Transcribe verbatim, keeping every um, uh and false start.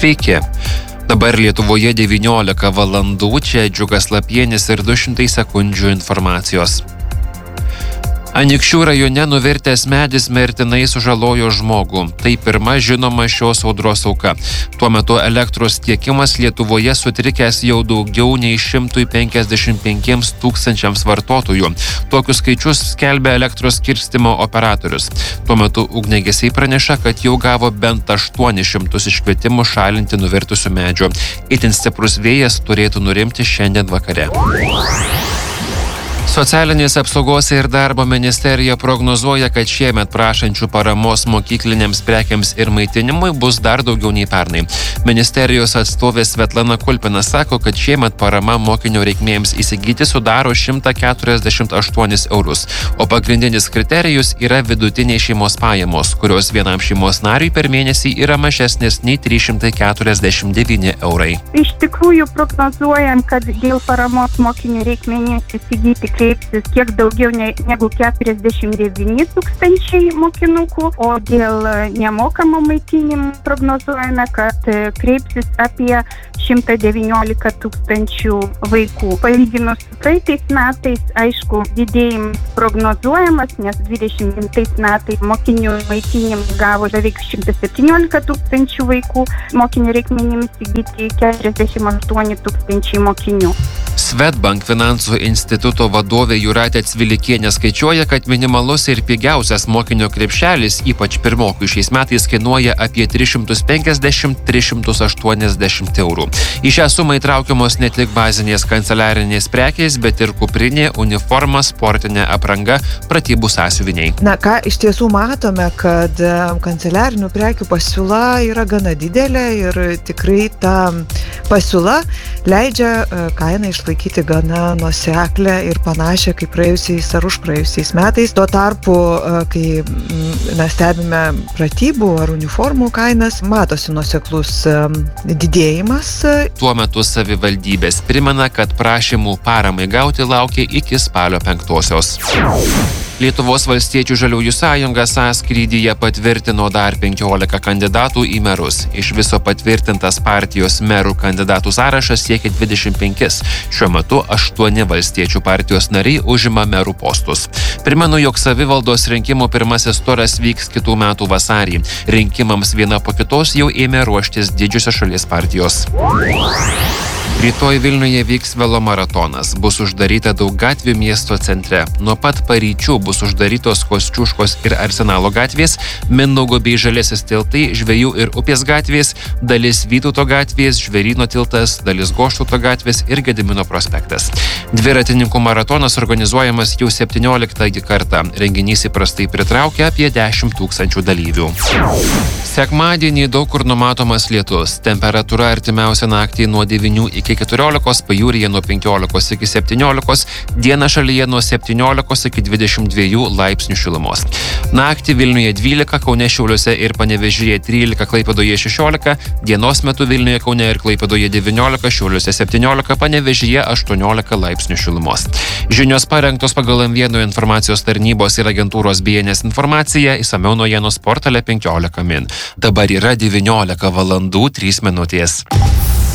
Sveiki. Dabar Lietuvoje devyniolika valandų, čia Džiugas Lapienis ir du šimtai sekundžių informacijos. Anykščių rajone nuvirtęs medis mirtinai sužalojo žmogų. Tai pirma žinoma šios audros auka. Tuo metu elektros tiekimas Lietuvoje sutrikęs jau daugiau nei šimtas penkiasdešimt penkiems tūkstančiams vartotojų. Tokius skaičius skelbia elektros skirstymo operatorius. Tuo metu ugniagesiai praneša, kad jau gavo bent aštuonis šimtus iškvietimų šalinti nuvirtusių medžių. Itin stiprus vėjas turėtų nurimti šiandien vakare. Socialinės apsaugos ir darbo ministerija prognozuoja, kad šiemet prašančių paramos mokyklinėms prekiams ir maitinimui bus dar daugiau nei pernai. Ministerijos atstovė Svetlana Kulpina sako, kad šiemet parama mokinio reikmėms įsigyti sudaro šimtą keturiasdešimt aštuonis eurus, o pagrindinis kriterijus yra vidutiniai šeimos pajamos, kurios vienam šeimos nariui per mėnesį yra mažesnės nei trys šimtai keturiasdešimt devyni eurai. Iš tikrųjų prognozuojam, kad dėl paramos mokinio reikmėms įsigyti kreipsis kiek daugiau ne, negu keturiasdešimt devyni tūkstančiai mokinukų, o dėl nemokamo maitinimo prognozuojame, kad kreipsis apie šimtą devyniolika tūkstančių vaikų. Palyginus su praeitais metais, aišku, didėjimas prognozuojamas, nes dvidešimt devintais metais mokinių maitinimą gavo beveik šimtas septyniolika tūkstančių vaikų, mokinio reikmenims įgyti keturiasdešimt aštuoni tūkstančiai mokinių. Swedbank finansų instituto vadovė Jūratė Cvilikienė skaičiuoja, kad minimalus ir pigiausias mokinio krepšelis, ypač pirmokui šiais metais, kainuoja apie tris šimtus penkiasdešimt - tris šimtus aštuoniasdešimt eurų. Į šią sumą įtraukiamos ne tik bazinės kanceliarinės prekės, bet ir kuprinė, uniforma, sportinė apranga, pratybų sąsiuviniai. Na ką, iš tiesų matome, kad kanceliarinių prekių pasiūla yra gana didelė ir tikrai ta pasiūla leidžia kainą išlaikyti gana nuoseklę ir panašią kaip praėjusiais ar užpraėjusiais metais. Tuo tarpu, kai na, stebime pratybų ar uniformų kainas, matosi nuoseklus didėjimas. Tuo metu savivaldybės primena, kad prašymų paramai gauti laukia iki spalio penktosios. Lietuvos valstiečių žaliųjų sąjunga sąskrydyje patvirtino dar penkiolika kandidatų į merus. Iš viso patvirtintas partijos merų kandidatų sąrašas siekia dvidešimt penkis. Šiuo metu aštuoni valstiečių partijos nariai užima merų postus. Primenu, jog savivaldos rinkimų pirmasis turas vyks kitų metų vasarį. Rinkimams viena po kitos jau ėmė ruoštis didžiosios šalies partijos. Rytoj Vilniuje vyks velomaratonas. Bus uždaryta daug gatvių miesto centre. Nuo pat paryčių bus uždarytos Kosciuškos ir Arsenalo gatvės, Mindaugo bei Žaliasis tiltai, Žvejų ir Upės gatvės, dalis Vytauto gatvės, Žvėryno tiltas, dalis Goštauto gatvės ir Gedimino prospektas. Dviratininkų maratonas organizuojamas jau septynioliktąjį kartą. Renginys įprastai pritraukia apie dešimt tūkstančių dalyvių. Sekmadienį daug kur numatomas lietus. Temperatūra artimiausią naktį nuo devynių iki keturiolikos, pajūryje nuo penkiolikos iki septyniolikos, dieną šalyje nuo septyniolikos iki dvidešimt dviejų laipsnių šilumos. Naktį Vilniuje dvylika, Kaune, Šiauliuose ir Panevėžyje trylika, Klaipėdoje šešiolika, dienos metu Vilniuje, Kaune ir Klaipėdoje devyniolika, Šiauliuose septyniolika, Panevėžyje aštuoniolika laipsnių šilumos. Žinios parengtos pagal M vienas informacijos tarnybos ir agentūros B N S informaciją, išsamiau naujienos portale penkiolika min. Dabar yra devyniolika valandų trys minutės.